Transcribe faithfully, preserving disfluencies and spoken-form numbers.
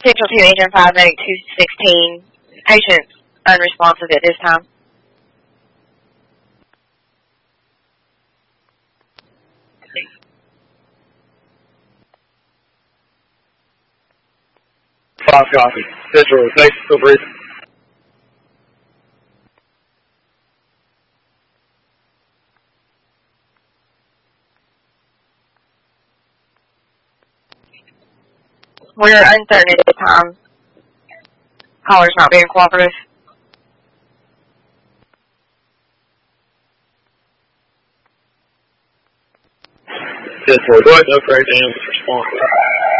Central two Agent five Medic two sixteen. Patient unresponsive at this time. Five copy. Central, thanks for briefing. We're uncertain at this time. Caller's not being cooperative. Central, go ahead and upgrade the ambulance response.